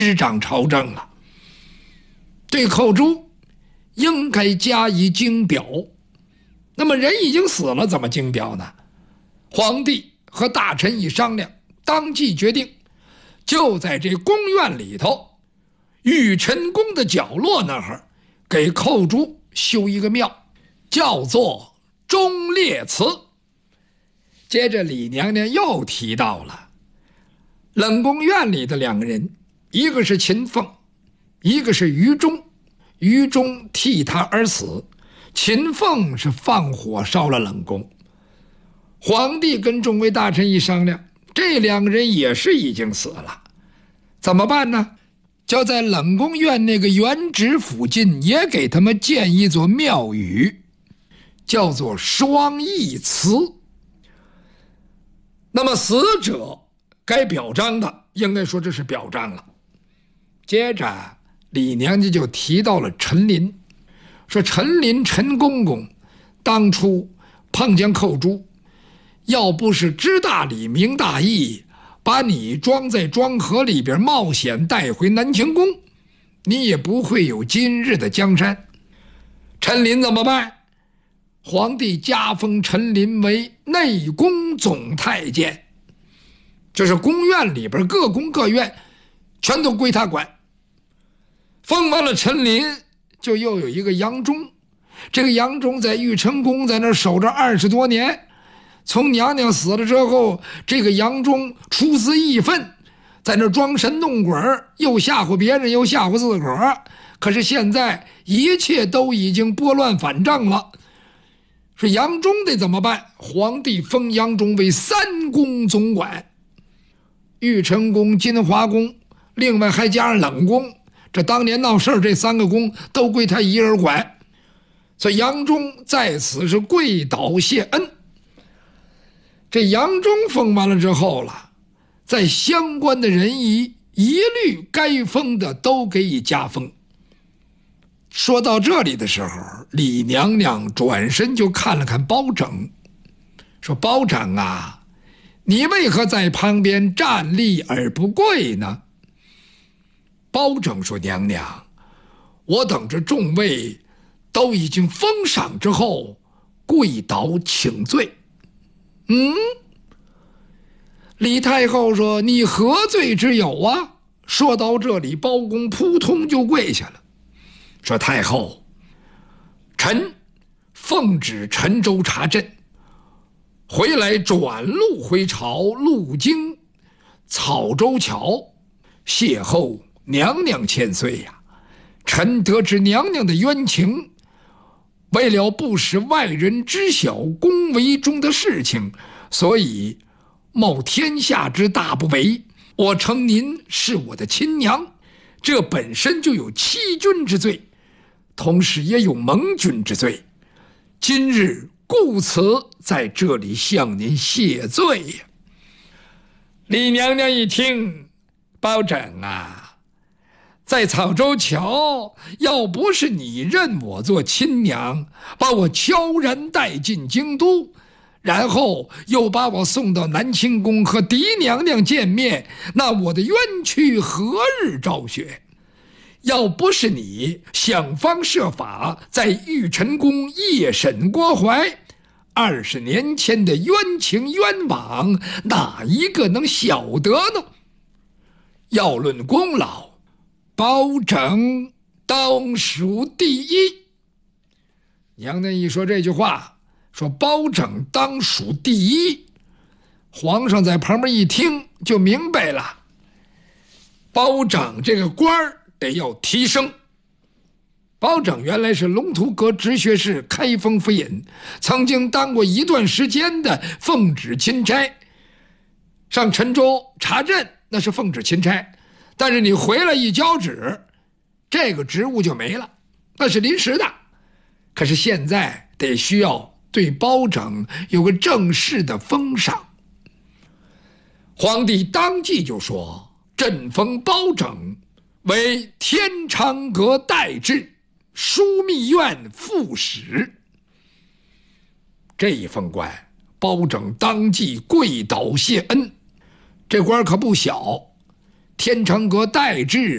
执掌朝政了，对寇珠应该加以京表。那么人已经死了，怎么京表呢？皇帝和大臣一商量，当即决定，就在这宫院里头，玉晨宫的角落那儿，给寇珠修一个庙，叫做忠烈祠。接着李娘娘又提到了冷宫院里的两个人，一个是秦凤，一个是于中。于中替他而死，秦凤是放火烧了冷宫。皇帝跟众位大臣一商量，这两个人也是已经死了，怎么办呢？就在冷宫院那个原址附近也给他们建一座庙宇，叫做双义祠。那么死者该表彰的，应该说这是表彰了。接着李娘家就提到了陈琳，说陈琳陈公公当初碰见寇珠，要不是知大理明大义，把你装在庄河里边冒险带回南清宫，你也不会有今日的江山。陈琳怎么办？皇帝加封陈琳为内宫总太监，就是宫院里边各宫各院全都归他管。封完了陈琳，就又有一个杨忠。这个杨忠在玉晨宫在那守着20多年，从娘娘死了之后，这个杨忠出自义愤，在那装神弄鬼，又吓唬别人又吓唬自个儿。可是现在一切都已经拨乱反正了，说杨忠得怎么办？皇帝封杨忠为3宫总管，玉晨宫、金华宫，另外还加上冷宫，这当年闹事这3个宫都归他一人管。所以杨忠在此是跪倒谢恩。这杨忠封完了之后了，在相关的人一律该封的都给予加封。说到这里的时候，李娘娘转身就看了看包拯，说包拯啊，你为何在旁边站立而不跪呢？包拯说，娘娘，我等着众位都已经封赏之后，跪倒请罪。李太后说，你何罪之有啊？说到这里，包公扑通就跪下了，说太后，臣奉旨陈州查镇，回来转路回朝，路经草州桥，邂逅娘娘千岁呀。臣得知娘娘的冤情，为了不使外人知晓宫闱中的事情，所以冒天下之大不韪。我称您是我的亲娘，这本身就有欺君之罪，同时也有盟君之罪。今日故此在这里向您谢罪呀。李娘娘一听，包拯啊，在草州桥，要不是你认我做亲娘，把我悄然带进京都，然后又把我送到南清宫和嫡娘娘见面，那我的冤屈何日昭雪？要不是你想方设法在玉晨宫夜审郭槐，20年前的冤情冤枉，哪一个能晓得呢？要论功劳，包拯当属第一。娘娘一说这句话，说包拯当属第一，皇上在旁边一听就明白了，包拯这个官儿得要提升。包拯原来是龙图阁直学士开封府尹，曾经当过一段时间的奉旨钦差，上陈州查镇那是奉旨钦差，但是你回来一交旨，这个职务就没了，那是临时的。可是现在得需要对包拯有个正式的封赏。皇帝当即就说，朕封包拯为天长阁待制枢密院副使。这一封官，包拯当即跪倒谢恩。这官可不小，天长阁待制